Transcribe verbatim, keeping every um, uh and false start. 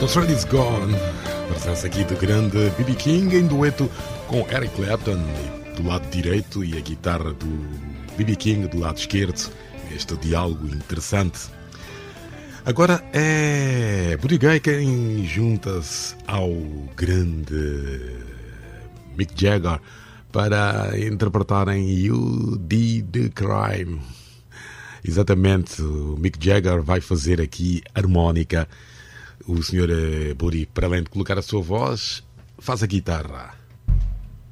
Is Gone, presença aqui do grande B B King em dueto com Eric Clapton do lado direito e a guitarra do B B King do lado esquerdo. Este diálogo interessante. Agora é Buddy Guy quem junta-se ao grande Mick Jagger para interpretarem You Did the Crime. Exatamente, o Mick Jagger vai fazer aqui harmónica. O senhor Buddy, para além de colocar a sua voz, faz a guitarra.